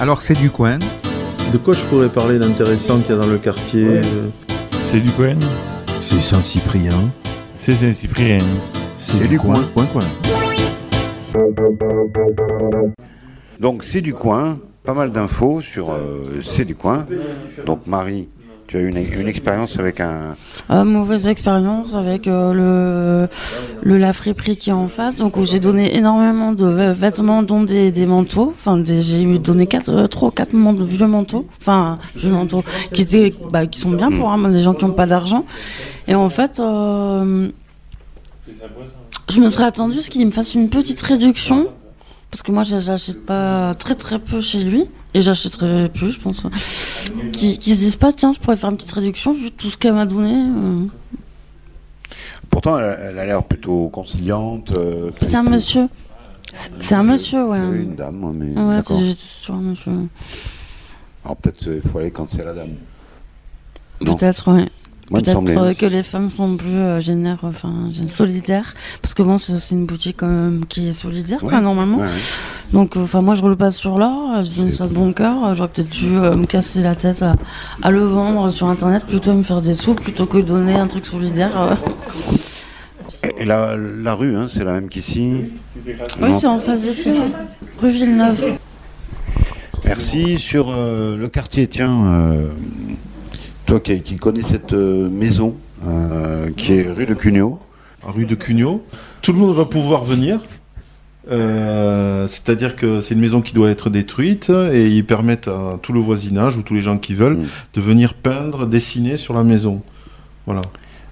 Alors c'est du coin. De quoi je pourrais parler d'intéressant qu'il y a dans le quartier? C'est du coin. C'est Saint-Cyprien. C'est Saint-Cyprien. C'est du coin. Donc c'est du coin, pas mal d'infos sur c'est du coin. Donc Marie, tu as eu une expérience avec un... Mauvaise expérience avec la friperie qui est en face, donc où j'ai donné énormément de vêtements, dont des manteaux. Enfin, j'ai donné 3 ou 4 vieux manteaux. Enfin, vieux manteaux qui sont bien pour des gens qui n'ont pas d'argent. Et en fait, je me serais attendue à ce qu'il me fasse une petite réduction. Parce que moi, j'achète pas très très peu chez lui. Et j'achèterai plus, je pense. Qui se disent pas, tiens, je pourrais faire une petite réduction vu tout ce qu'elle m'a donné. Pourtant, elle a l'air plutôt conciliante. C'est un monsieur. C'est un monsieur, ouais. C'est une dame, mais ouais, d'accord. J'étais sur un monsieur. Alors peut-être il faut aller quand c'est la dame. Peut-être, ouais. Moi, peut-être que les femmes sont plus solidaires, parce que bon, c'est une boutique quand même qui est solidaire, normalement. Ouais. Donc, moi, je roule pas sur l'or, je donne ça de bon cœur. J'aurais peut-être dû me casser la tête à le vendre sur Internet, plutôt me faire des sous, plutôt que de donner un truc solidaire. Et la rue, c'est la même qu'ici? Oui, c'est en face d'ici, rue Villeneuve. Merci. Sur le quartier, tiens... Toi qui connais cette maison qui est rue de Cugnot. Rue de Cugnot. Tout le monde va pouvoir venir. C'est-à-dire que c'est une maison qui doit être détruite et ils permettent à tout le voisinage ou tous les gens qui veulent de venir peindre, dessiner sur la maison. Voilà.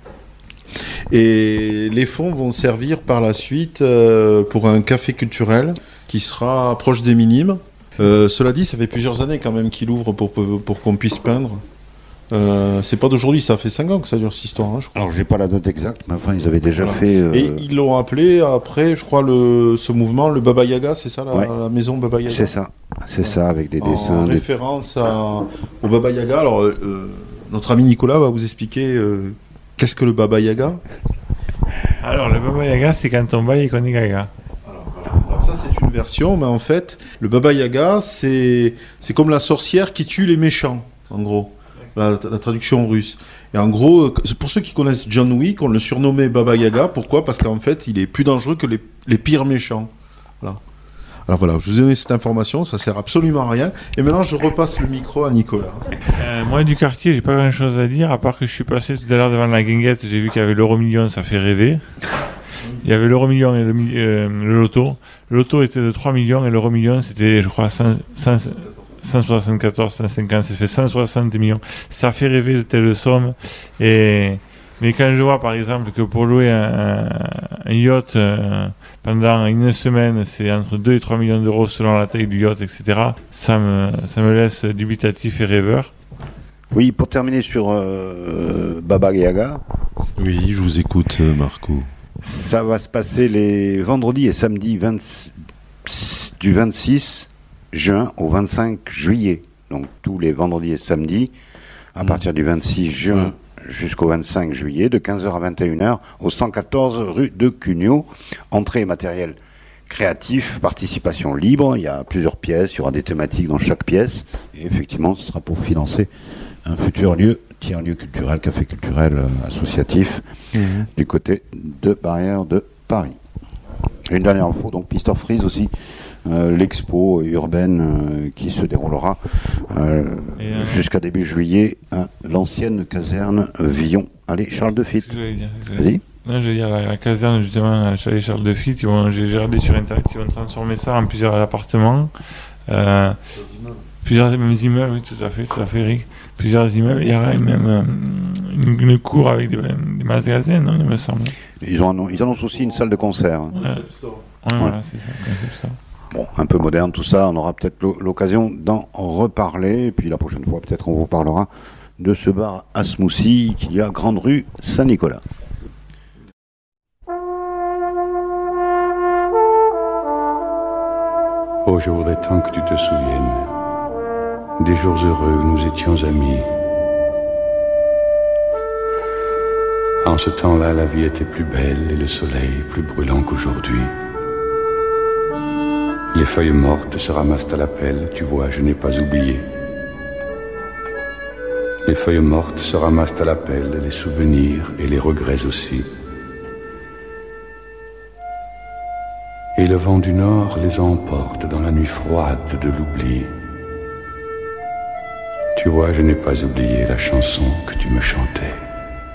Et les fonds vont servir par la suite pour un café culturel qui sera proche des Minimes. Cela dit, ça fait plusieurs années quand même qu'il ouvre pour qu'on puisse peindre. C'est pas d'aujourd'hui, ça fait 5 ans que ça dure cette histoire, je crois. Alors j'ai pas la date exacte, mais enfin ils avaient déjà fait... Et ils l'ont appelé après, je crois, ce mouvement, le Baba Yaga, c'est ça, la maison Baba Yaga? C'est ça, avec des dessins... En référence au Baba Yaga. Alors, notre ami Nicolas va vous expliquer qu'est-ce que le Baba Yaga. Alors, le Baba Yaga, c'est quand on baille et qu'on est gaga. Alors ça, c'est une version, mais en fait, le Baba Yaga, c'est comme la sorcière qui tue les méchants, en gros. La traduction russe. Et en gros, pour ceux qui connaissent John Wick, on le surnommait Baba Yaga. Pourquoi? Parce qu'en fait, il est plus dangereux que les pires méchants. Voilà. Alors voilà, je vous ai donné cette information, ça sert absolument à rien. Et maintenant, je repasse le micro à Nicolas. Moi, du quartier, j'ai pas grand-chose à dire, à part que je suis passé tout à l'heure devant la guinguette, j'ai vu qu'il y avait l'euro-million, ça fait rêver. Il y avait l'euro-million et le loto. Le loto était de 3 millions et l'euro-million, c'était, je crois, 174, 150, ça fait 160 millions. Ça fait rêver de telles sommes. Mais quand je vois, par exemple, que pour louer un yacht pendant une semaine, c'est entre 2 et 3 millions d'euros selon la taille du yacht, etc., ça me laisse dubitatif et rêveur. Oui, pour terminer sur Baba Yaga. Oui, je vous écoute, Marco. Ça va se passer les vendredis et samedis du 26 juin au 25 juillet. Donc tous les vendredis et samedis, à partir du 26 juin jusqu'au 25 juillet, de 15h à 21h, au 114 rue de Cugnot. Entrée et matériel créatif, participation libre. Il y a plusieurs pièces, il y aura des thématiques dans chaque pièce. Et effectivement, ce sera pour financer un futur tiers-lieu culturel, café culturel associatif, du côté de Barrière de Paris. Et une dernière info, donc Pistor Freeze aussi, l'expo urbaine qui se déroulera jusqu'à début juillet à l'ancienne caserne Villon. Allez, Charles Defitte. Vas-y. Non, je veux dire, la caserne, justement, à Chalet Charles Defitte, j'ai regardé sur Internet, ils vont transformer ça en plusieurs appartements. Plusieurs immeubles, oui, tout à fait, Eric. Plusieurs immeubles. Il y aura même une cour avec des magasins, non, il me semble. Ils annoncent aussi une salle de concert. Voilà, c'est ça, concept store. Bon, un peu moderne tout ça, on aura peut-être l'occasion d'en reparler. Et puis la prochaine fois, peut-être qu'on vous parlera de ce bar à smoothie qu'il y a Grande Rue Saint-Nicolas. Oh, je voudrais tant que tu te souviennes des jours heureux où nous étions amis. En ce temps-là, la vie était plus belle et le soleil plus brûlant qu'aujourd'hui. Les feuilles mortes se ramassent à la pelle, tu vois, je n'ai pas oublié. Les feuilles mortes se ramassent à la pelle, les souvenirs et les regrets aussi. Et le vent du nord les emporte dans la nuit froide de l'oubli. Tu vois, je n'ai pas oublié la chanson que tu me chantais.